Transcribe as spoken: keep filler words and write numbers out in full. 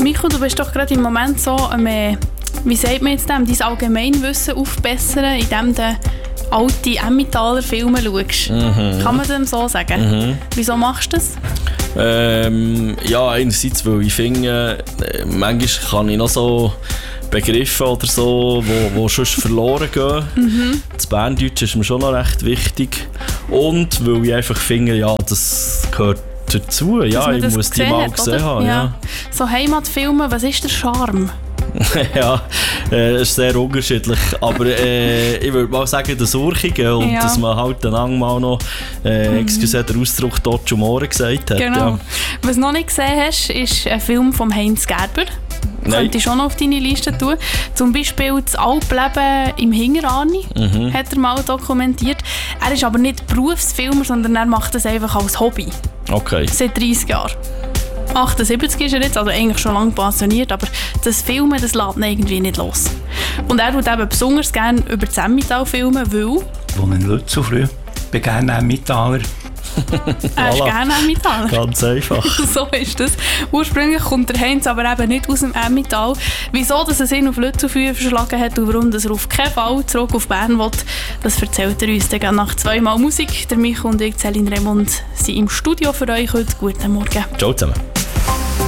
Michael, du bist doch gerade im Moment so, ähm, wie sagt man jetzt dem, dein Allgemeinwissen aufbessern, indem du alte Emmentaler Filme schaust. Mhm. Kann man dem so sagen? Mhm. Wieso machst du das? Ähm, ja, einerseits, weil ich finde, äh, manchmal kann ich noch so Begriffe oder so, wo, wo schon verloren gehen. Mhm. Das Berndeutsch ist mir schon noch recht wichtig. Und weil ich einfach finde, ja, das gehört dazu. Ja, ich muss die mal hat, gesehen oder? haben. Ja. Ja. So Heimatfilme, was ist der Charme? Ja, äh, ist sehr unterschiedlich. Aber äh, ich würde mal sagen, das Urchige und ja. dass man halt einander mal noch, äh, mhm. excuse den Ausdruck, Dodge Humore gesagt hat. Genau. Ja. Was du noch nicht gesehen hast, ist ein Film von Heinz Gerber. Könnte ich schon noch auf deine Liste tun. Zum Beispiel das Alpleben im Hingerani mhm. hat er mal dokumentiert. Er ist aber nicht Berufsfilmer, sondern er macht das einfach als Hobby. Okay. Seit dreissig Jahren. achtundsiebzig ist er jetzt, also eigentlich schon lange pensioniert, aber das Filmen, das lässt ihn irgendwie nicht los. Und er tut eben besonders gerne über das Emmental filmen, weil... Ich wohne in Lützelflüh, bin gerne Emmentaler. Er ist gerne Emmentaler. Ganz einfach. So ist das. Ursprünglich kommt der Heinz aber eben nicht aus dem Emmental. Wieso dass er ihn auf Lützelflüh verschlagen hat und warum dass er auf keinen Fall zurück auf Bern will, das erzählt er uns dann nach zweimal Musik. Der Michael und ich, Céline Raymond, sind im Studio für euch heute. Guten Morgen. Ciao zusammen.